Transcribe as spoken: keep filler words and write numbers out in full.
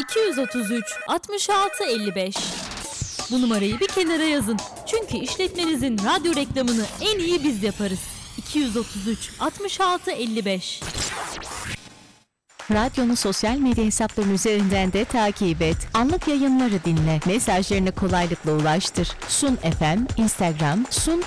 iki yüz otuz üç altmış altı elli beş. Bu numarayı bir kenara yazın. Çünkü işletmenizin radyo reklamını en iyi biz yaparız. iki yüz otuz üç altmış altı elli beş. Radyonu sosyal medya hesapları üzerinden de takip et. Anlık yayınları dinle. Mesajlarını kolaylıkla ulaştır. Sun F M, Instagram, Sun